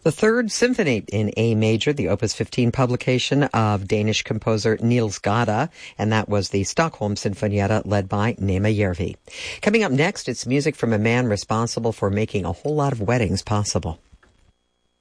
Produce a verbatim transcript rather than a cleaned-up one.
The Third Symphony in A Major, the Opus fifteen publication of Danish composer Niels Gade, and that was the Stockholm Sinfonietta led by Nema Järvi. Coming up next, it's music from a man responsible for making a whole lot of weddings possible.